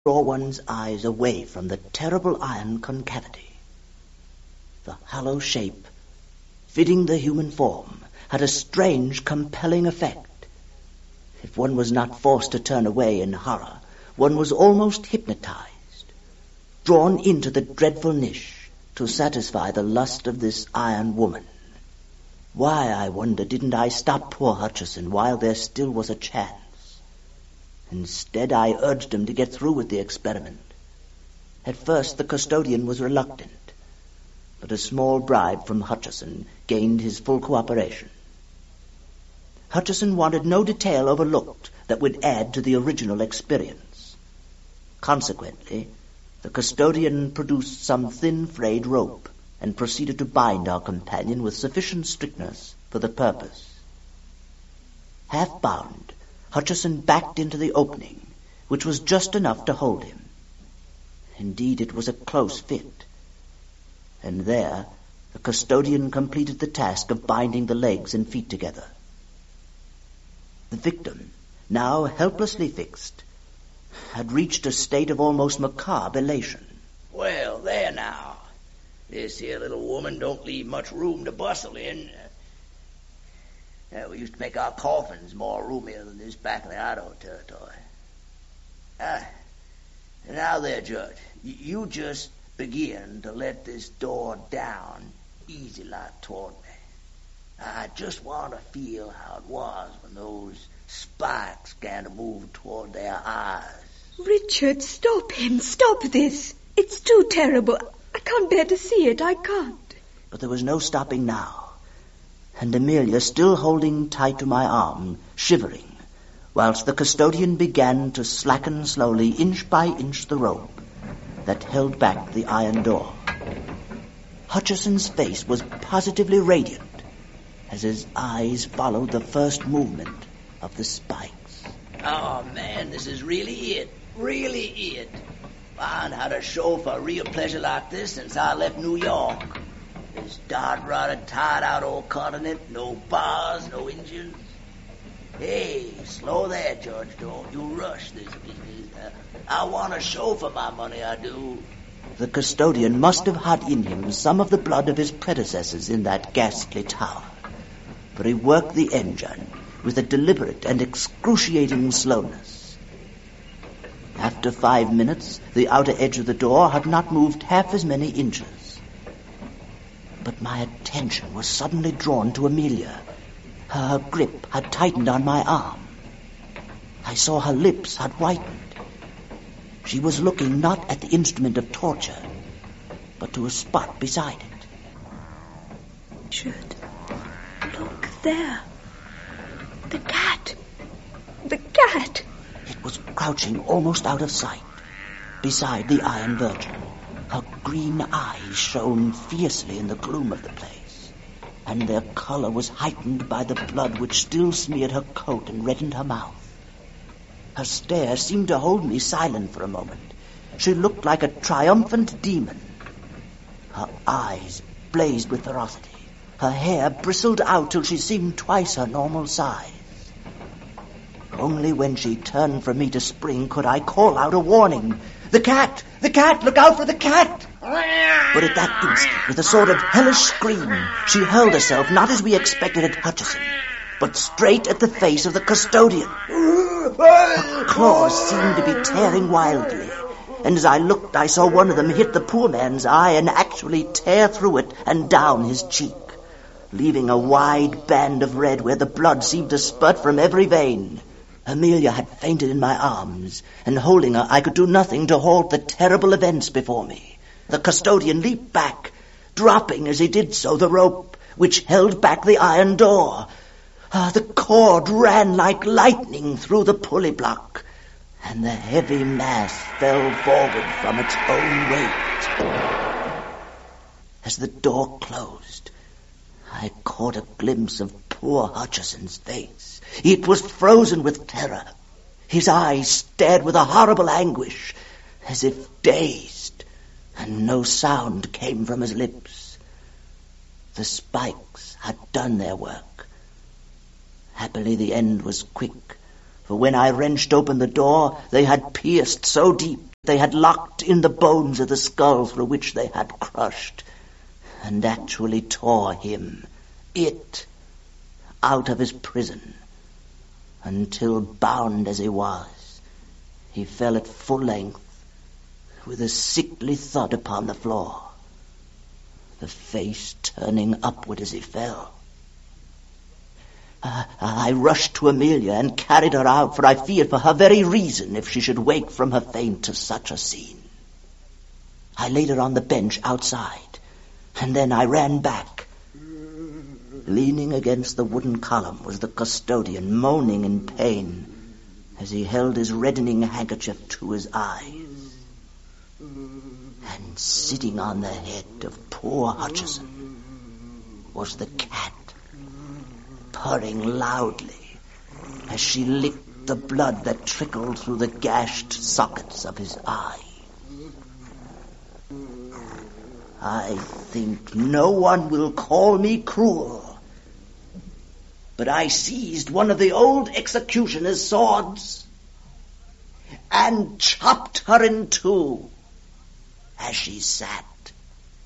draw one's eyes away from the terrible iron concavity. The hollow shape, fitting the human form, had a strange, compelling effect. If one was not forced to turn away in horror, one was almost hypnotized, drawn into the dreadful niche to satisfy the lust of this iron woman. Why, I wonder, didn't I stop poor Hutcheson while there still was a chance? Instead, I urged him to get through with the experiment. At first, the custodian was reluctant, but a small bribe from Hutcheson gained his full cooperation. Hutcheson wanted no detail overlooked that would add to the original experience. Consequently, the custodian produced some thin frayed rope and proceeded to bind our companion with sufficient strictness for the purpose. Half bound, Hutcheson backed into the opening, which was just enough to hold him. Indeed, it was a close fit. And there, the custodian completed the task of binding the legs and feet together. The victim, now helplessly fixed, had reached a state of almost macabre elation. Well, there now. This here little woman don't leave much room to bustle in. We used to make our coffins more roomier than this back in the Idaho territory. Now there, Judge, you just begin to let this door down easy like toward me. I just want to feel how it was when those spikes began to move toward their eyes. Richard, stop him. Stop this. It's too terrible. I can't bear to see it. I can't. But there was no stopping now. And Amelia, still holding tight to my arm, shivering, whilst the custodian began to slacken slowly, inch by inch, the rope that held back the iron door. Hutcheson's face was positively radiant as his eyes followed the first movement of the spikes. Oh, man, this is really it. Really it. I had a show for real pleasure like this since I left New York. This dod-rotted, tired-out old continent, no bars, no engines. Hey, slow there, George, don't you rush this business. I want a show for my money, I do. The custodian must have had in him some of the blood of his predecessors in that ghastly tower, for he worked the engine with a deliberate and excruciating slowness. After 5 minutes, the outer edge of the door had not moved half as many inches. But my attention was suddenly drawn to Amelia. Her grip had tightened on my arm. I saw her lips had whitened. She was looking not at the instrument of torture, but to a spot beside it. Richard, look there. The cat. The cat. It was crouching almost out of sight, beside the Iron Virgin. Her green eyes shone fiercely in the gloom of the place, and their color was heightened by the blood which still smeared her coat and reddened her mouth. Her stare seemed to hold me silent for a moment. She looked like a triumphant demon. Her eyes blazed with ferocity. Her hair bristled out till she seemed twice her normal size. Only when she turned from me to spring could I call out a warning. The cat! The cat! Look out for the cat! But at that instant, with a sort of hellish scream, she hurled herself not as we expected at Hutcheson, but straight at the face of the custodian. Her claws seemed to be tearing wildly, and as I looked, I saw one of them hit the poor man's eye and actually tear through it and down his cheek, leaving a wide band of red where the blood seemed to spurt from every vein. Amelia had fainted in my arms, and holding her, I could do nothing to halt the terrible events before me. The custodian leaped back, dropping as he did so the rope which held back the iron door. The cord ran like lightning through the pulley block, and the heavy mass fell forward from its own weight. As the door closed, I caught a glimpse of poor Hutcheson's face. It was frozen with terror. His eyes stared with a horrible anguish, as if dazed, and no sound came from his lips. The spikes had done their work. Happily the end was quick, for when I wrenched open the door, they had pierced so deep They had locked in the bones of the skull through which they had crushed, and actually tore him, out of his prison, until, bound as he was, he fell at full length, with a sickly thud upon the floor, the face turning upward as he fell. I rushed to Amelia and carried her out, for I feared for her very reason if she should wake from her faint to such a scene. I laid her on the bench outside, and then I ran back. Leaning against the wooden column was the custodian, moaning in pain as he held his reddening handkerchief to his eyes. And sitting on the head of poor Hutcheson was the cat, purring loudly as she licked the blood that trickled through the gashed sockets of his eyes. I think no one will call me cruel, but I seized one of the old executioner's swords and chopped her in two as she sat